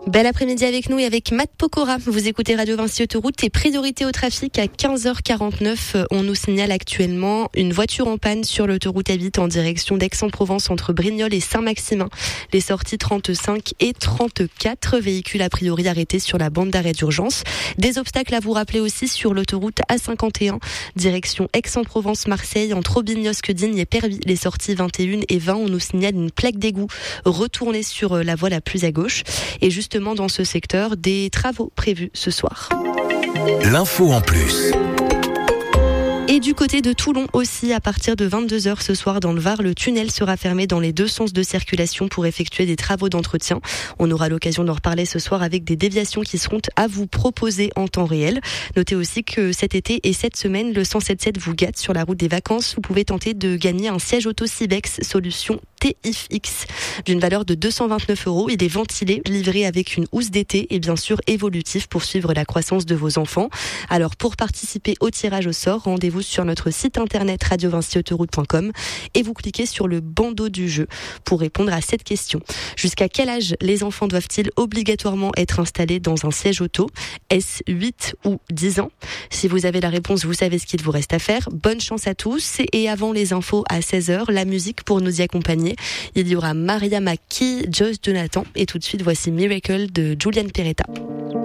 Bel après-midi avec nous et avec Matt Pokora. Vous écoutez Radio Vinci Autoroute et priorité au trafic à 15h49. On nous signale actuellement une voiture en panne sur l'autoroute A8 en direction d'Aix-en-Provence entre Brignoles et Saint-Maximin. Les sorties 35 et 34, véhicules a priori arrêtés sur la bande d'arrêt d'urgence. Des obstacles à vous rappeler aussi sur l'autoroute A51, direction Aix-en-Provence-Marseille entre Aubignosc-Digne et Pervis. Les sorties 21 et 20, on nous signale une plaque d'égout retournée sur la voie la plus à gauche. Et justement dans ce secteur, des travaux prévus ce soir. L'info en plus. Et du côté de Toulon aussi, à partir de 22h ce soir dans le Var, le tunnel sera fermé dans les deux sens de circulation pour effectuer des travaux d'entretien. On aura l'occasion d'en reparler ce soir avec des déviations qui seront à vous proposer en temps réel. Notez aussi que cet été et cette semaine, le 177 vous gâte sur la route des vacances. Vous pouvez tenter de gagner un siège auto Cibex solution TIFX d'une valeur de 229 €. Il est ventilé, livré avec une housse d'été et bien sûr évolutif pour suivre la croissance de vos enfants. Alors pour participer au tirage au sort, rendez-vous sur notre site internet radiovinciautoroute.com et vous cliquez sur le bandeau du jeu pour répondre à cette question. Jusqu'à quel âge les enfants doivent-ils obligatoirement être installés dans un siège auto ? Est-ce 8 ou 10 ans ? Si vous avez la réponse, vous savez ce qu'il vous reste à faire. Bonne chance à tous. Et avant les infos à 16h, la musique pour nous y accompagner. Il y aura Maria McKee, Joyce Jonathan et tout de suite voici Miracle de Julian Peretta.